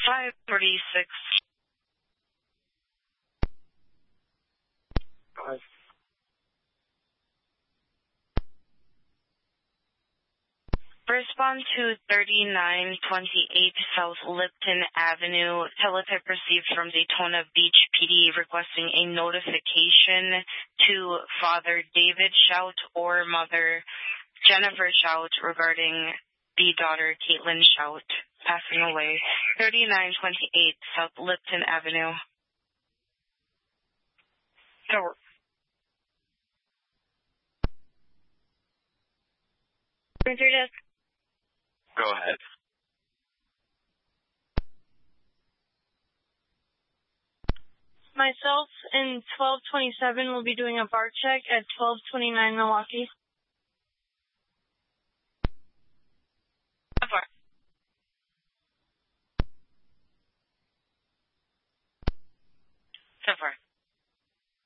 546. Respond to 3928 South Lipton Avenue. Teletype received from Daytona Beach PD requesting a notification to Father David Shout or Mother Jennifer Shout regarding the daughter Caitlin Shout passing away. 3928 South Lipton Avenue. Door. Printer desk. Go ahead. Myself and 1227 will be doing a bar check at 1229 Milwaukee.